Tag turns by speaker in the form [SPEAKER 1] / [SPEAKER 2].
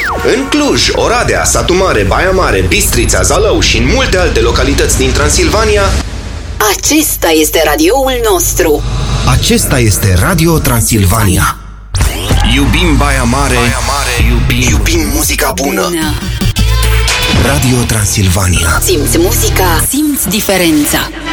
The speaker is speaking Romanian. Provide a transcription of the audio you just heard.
[SPEAKER 1] În Cluj, Oradea, Satu Mare, Baia Mare, Bistrița, Zalău și în multe alte localități din Transilvania,
[SPEAKER 2] acesta este radioul nostru.
[SPEAKER 1] acesta este Radio Transilvania. Iubim Baia Mare, iubim muzica bună. Radio Transilvania.
[SPEAKER 2] Simți muzica, simți diferența.